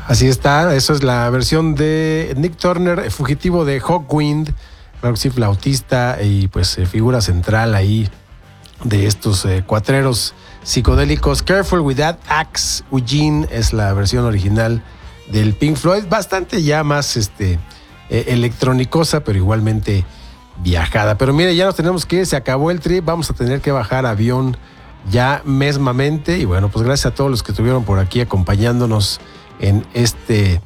Así está, eso es la versión de Nick Turner, fugitivo de Hawkwind, claro que sí, flautista y pues figura central ahí de estos cuatreros psicodélicos. Careful with that axe, Eugene, es la versión original del Pink Floyd, bastante ya más electronicosa, pero igualmente viajada. Pero mire, ya nos tenemos que ir, se acabó el trip, vamos a tener que bajar avión ya mesmamente. Y bueno, pues gracias a todos los que estuvieron por aquí acompañándonos en este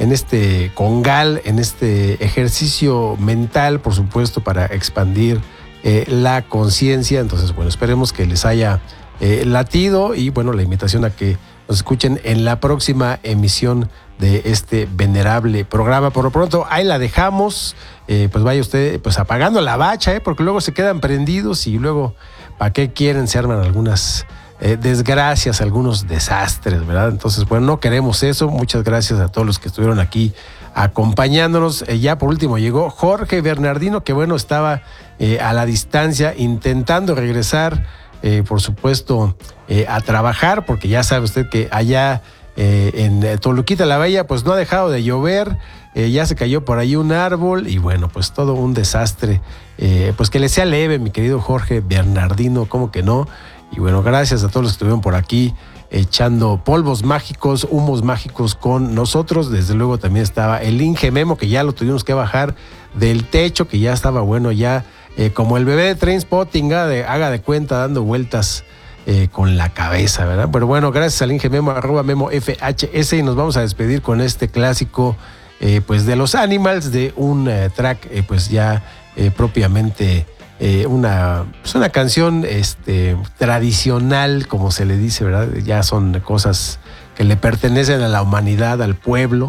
congal, en este ejercicio mental, por supuesto, para expandir la conciencia. Entonces, bueno, esperemos que les haya latido y bueno, la invitación a que nos escuchen en la próxima emisión de este venerable programa. Por lo pronto, ahí la dejamos. Pues vaya usted pues apagando la bacha, porque luego se quedan prendidos y luego, ¿para qué quieren? Se arman algunas desgracias, algunos desastres, ¿verdad? Entonces, bueno, no queremos eso. Muchas gracias a todos los que estuvieron aquí acompañándonos. Ya por último llegó Jorge Bernardino, que bueno, estaba a la distancia intentando regresar, por supuesto, a trabajar, porque ya sabe usted que allá en Toluquita la Bella pues no ha dejado de llover, ya se cayó por ahí un árbol y bueno, pues todo un desastre. Pues que le sea leve, mi querido Jorge Bernardino, ¿cómo que no? Y bueno, gracias a todos los que estuvieron por aquí echando polvos mágicos, humos mágicos con nosotros. Desde luego también estaba el Inge Memo, que ya lo tuvimos que bajar del techo, que ya estaba bueno, ya como el bebé de Trainspotting, haga de cuenta, dando vueltas con la cabeza, ¿verdad? Pero bueno, gracias al Inge Memo, @MemoFHS, y nos vamos a despedir con este clásico pues de los Animals, de un track pues ya propiamente una canción tradicional, como se le dice, ¿verdad? Ya son cosas que le pertenecen a la humanidad, al pueblo.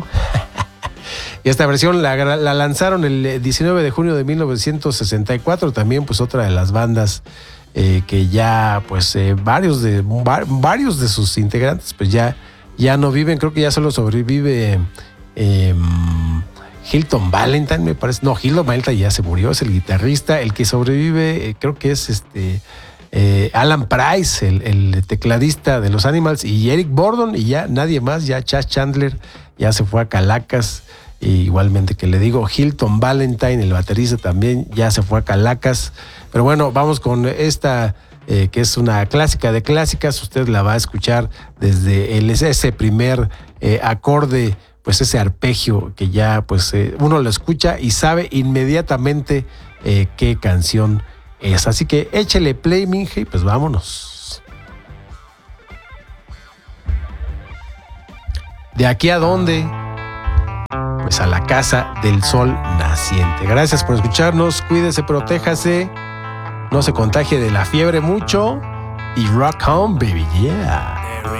Y esta versión la lanzaron el 19 de junio de 1964, también pues otra de las bandas que ya pues varios de sus integrantes pues ya no viven. Creo que ya solo sobrevive Hilton Valentine, me parece. No, Hilton Valentine ya se murió, es el guitarrista. El que sobrevive creo que es Alan Price, el tecladista de los Animals, y Eric Burdon, y ya nadie más. Ya Chas Chandler ya se fue a Calacas. Igualmente que le digo, Hilton Valentine, el baterista, también ya se fue a Calacas. Pero bueno, vamos con esta que es una clásica de clásicas. Usted la va a escuchar desde ese primer acorde, pues ese arpegio que ya pues uno lo escucha y sabe inmediatamente qué canción es. Así que échele play, Minge, y pues vámonos. ¿De aquí a dónde? Pues a la casa del sol naciente. Gracias por escucharnos, cuídese, protéjase, no se contagie de la fiebre mucho y rock on, baby, yeah.